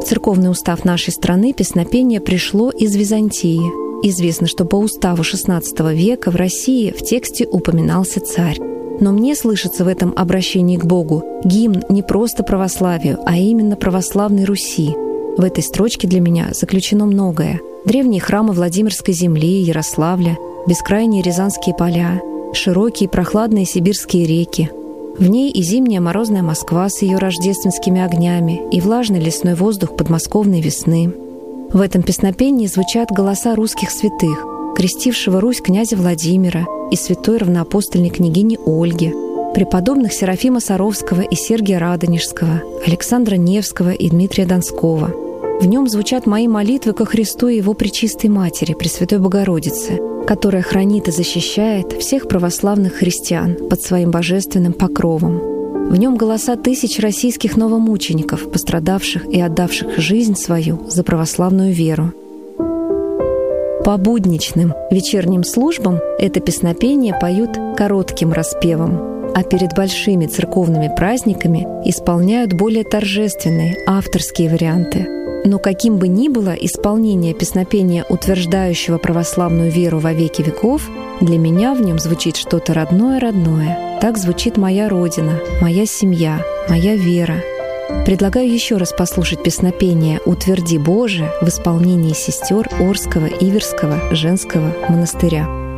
церковный устав нашей страны песнопение пришло из Византии. Известно, что по уставу XVI века в России в тексте упоминался царь. Но мне слышится в этом обращении к Богу гимн не просто православию, а именно православной Руси. В этой строчке для меня заключено многое. Древние храмы Владимирской земли, Ярославля, бескрайние рязанские поля, широкие прохладные сибирские реки. В ней и зимняя морозная Москва с ее рождественскими огнями, и влажный лесной воздух подмосковной весны. В этом песнопении звучат голоса русских святых, крестившего Русь князя Владимира и святой равноапостольной княгини Ольги, преподобных Серафима Саровского и Сергия Радонежского, Александра Невского и Дмитрия Донского. В нем звучат мои молитвы ко Христу и Его Пречистой Матери, Пресвятой Богородице, которая хранит и защищает всех православных христиан под своим божественным покровом. В нем голоса тысяч российских новомучеников, пострадавших и отдавших жизнь свою за православную веру. По будничным вечерним службам это песнопение поют коротким распевом, а перед большими церковными праздниками исполняют более торжественные авторские варианты. Но каким бы ни было исполнение песнопения, утверждающего православную веру во веки веков, для меня в нем звучит что-то родное-родное. Так звучит моя Родина, моя семья, моя вера. Предлагаю еще раз послушать песнопение «Утверди, Боже» в исполнении сестер Орского Иверского женского монастыря.